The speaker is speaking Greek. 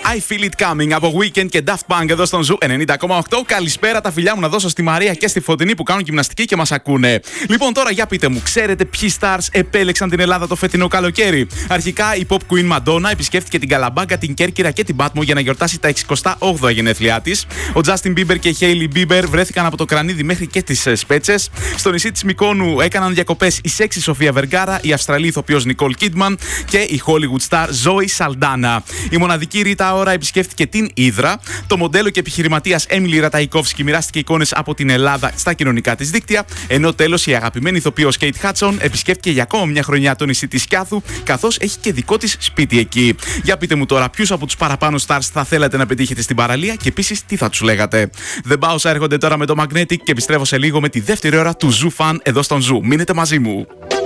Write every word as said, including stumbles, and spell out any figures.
I Feel It Coming από Weekend και Daft Punk εδώ στον Ζου ενενήντα κόμμα οκτώ. Καλησπέρα, τα φιλιά μου να δώσω στη Μαρία και στη Φωτεινή που κάνουν γυμναστική και μας ακούνε. Λοιπόν, τώρα για πείτε μου, ξέρετε ποιοι stars επέλεξαν την Ελλάδα το φετινό καλοκαίρι? Αρχικά η pop queen Madonna επισκέφτηκε την Καλαμπάγκα, την Κέρκυρα και την Πάτμο για να γιορτάσει τα εξηκοστά όγδοα γενέθλιά της. Ο Justin Bieber και η Hailey Bieber βρέθηκαν από το Κρανίδι μέχρι και τις Σπέτσες. Στο νησί της Μυκόνου έκαναν διακοπές η σεξι Σοφία Βεργάρα, η Αυστραλή ηθοποιός Νικόλ Κίντμαν και η Hollywood star Zoe Saldana. Η μοναδική Ρίτα Ora επισκέφτηκε την Ύδρα. Το μοντέλο και επιχειρηματίας Έμιλι Ραταϊκόφσκι μοιράστηκε εικόνες από την Ελλάδα στα κοινωνικά της δίκτυα. Ενώ τέλος η αγαπημένη ηθοποιός Κέιτ Χάτσον επισκέφτηκε για ακόμα μια χρονιά το νησί της Σκιάθου, καθώς έχει και δικό της σπίτι εκεί. Για πείτε μου τώρα, ποιους από τους παραπάνω stars θα θέλατε να πετύχετε στην παραλία και επίσης τι θα τους λέγατε? The Bows έρχονται τώρα με το Magnetic και επιστρέφω σε λίγο με τη δεύτερη ώρα του Zoo Fan εδώ στον Zoo. Μείνετε μαζί μου.